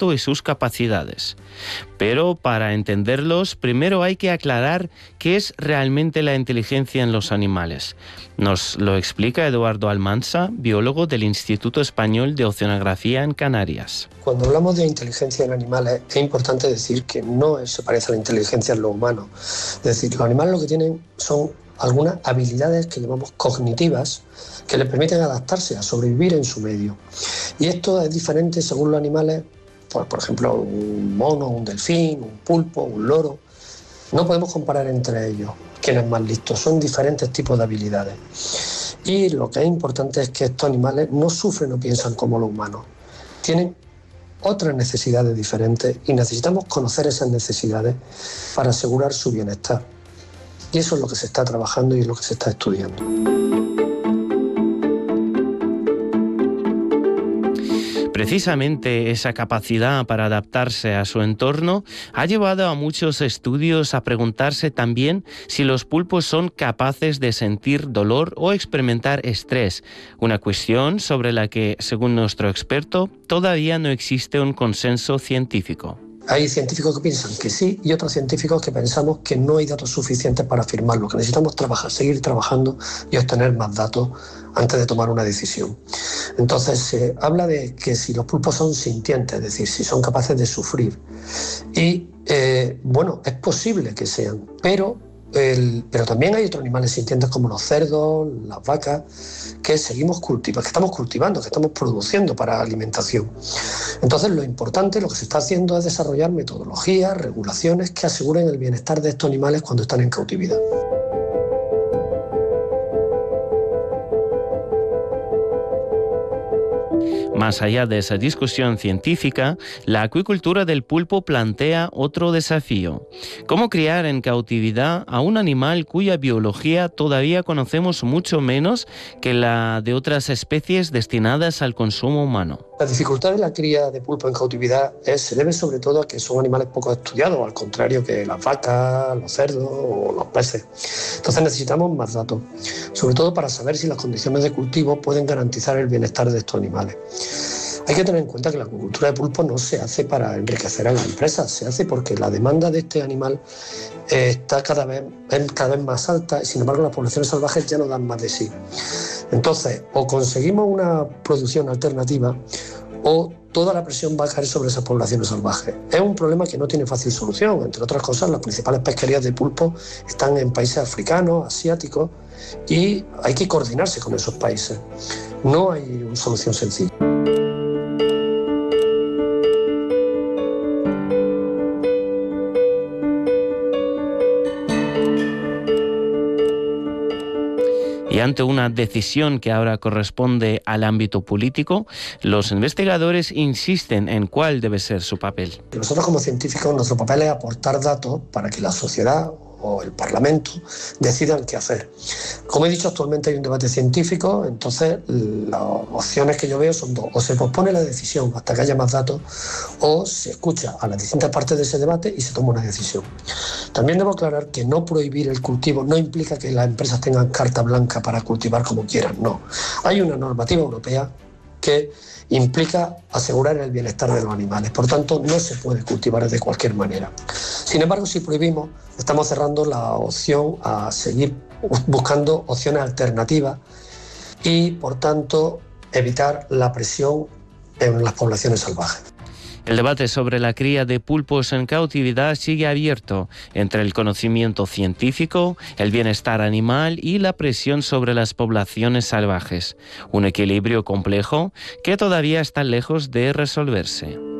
dato y sus capacidades. Pero para entenderlos, primero hay que aclarar qué es realmente la inteligencia en los animales. Nos lo explica Eduardo Almansa, biólogo del Instituto Español de Oceanografía en Canarias. Cuando hablamos de inteligencia en animales, es importante decir que no se parece a la inteligencia en los humanos. Es decir, los animales lo que tienen son algunas habilidades que llamamos cognitivas, que les permiten adaptarse a sobrevivir en su medio. Y esto es diferente según los animales, por ejemplo, un mono, un delfín, un pulpo, un loro. No podemos comparar entre ellos quién es más listo, son diferentes tipos de habilidades. Y lo que es importante es que estos animales no sufren o piensan como los humanos. Tienen otras necesidades diferentes y necesitamos conocer esas necesidades para asegurar su bienestar. Y eso es lo que se está trabajando y es lo que se está estudiando. Precisamente esa capacidad para adaptarse a su entorno ha llevado a muchos estudios a preguntarse también si los pulpos son capaces de sentir dolor o experimentar estrés, una cuestión sobre la que, según nuestro experto, todavía no existe un consenso científico. Hay científicos que piensan que sí y otros científicos que pensamos que no hay datos suficientes para afirmarlo, que necesitamos seguir trabajando y obtener más datos antes de tomar una decisión. Entonces se habla de que si los pulpos son sintientes, es decir, si son capaces de sufrir. Y bueno, es posible que sean, pero también hay otros animales sintientes como los cerdos, las vacas, que seguimos cultivando, que estamos cultivando, que estamos produciendo para alimentación. Entonces lo importante, lo que se está haciendo es desarrollar metodologías, regulaciones que aseguren el bienestar de estos animales cuando están en cautividad. Más allá de esa discusión científica, la acuicultura del pulpo plantea otro desafío: ¿cómo criar en cautividad a un animal cuya biología todavía conocemos mucho menos que la de otras especies destinadas al consumo humano? La dificultad de la cría de pulpo en cautividad se debe sobre todo a que son animales poco estudiados, al contrario que las vacas, los cerdos o los peces. Entonces necesitamos más datos, sobre todo para saber si las condiciones de cultivo pueden garantizar el bienestar de estos animales. Hay que tener en cuenta que la acuicultura de pulpo no se hace para enriquecer a las empresas, se hace porque la demanda de este animal está cada vez más alta y sin embargo las poblaciones salvajes ya no dan más de sí. Entonces, o conseguimos una producción alternativa o toda la presión va a caer sobre esas poblaciones salvajes. Es un problema que no tiene fácil solución. Entre otras cosas, las principales pesquerías de pulpo están en países africanos, asiáticos, y hay que coordinarse con esos países. No hay una solución sencilla. Y ante una decisión que ahora corresponde al ámbito político, los investigadores insisten en cuál debe ser su papel. Nosotros como científicos, nuestro papel es aportar datos para que la sociedad o el Parlamento decidan qué hacer. Como he dicho, actualmente hay un debate científico, entonces las opciones que yo veo son dos: o se pospone la decisión hasta que haya más datos, o se escucha a las distintas partes de ese debate y se toma una decisión. También debo aclarar que no prohibir el cultivo no implica que las empresas tengan carta blanca para cultivar como quieran, no. Hay una normativa europea que implica asegurar el bienestar de los animales. Por tanto, no se puede cultivar de cualquier manera. Sin embargo, si prohibimos, estamos cerrando la opción a seguir buscando opciones alternativas y, por tanto, evitar la presión en las poblaciones salvajes. El debate sobre la cría de pulpos en cautividad sigue abierto entre el conocimiento científico, el bienestar animal y la presión sobre las poblaciones salvajes. Un equilibrio complejo que todavía está lejos de resolverse.